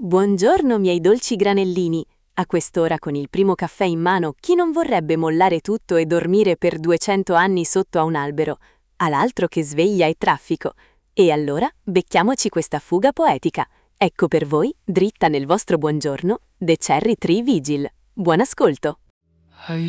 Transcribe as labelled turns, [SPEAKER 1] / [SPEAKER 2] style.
[SPEAKER 1] Buongiorno, miei dolci granellini. A quest'ora con il primo caffè in mano, chi non vorrebbe mollare tutto e dormire per 200 anni sotto a un albero? Ha l'altro che sveglia e traffico. E allora, becchiamoci questa fuga poetica. Ecco per voi, dritta nel vostro buongiorno, The Cherry Tree Vigil. Buon ascolto!
[SPEAKER 2] I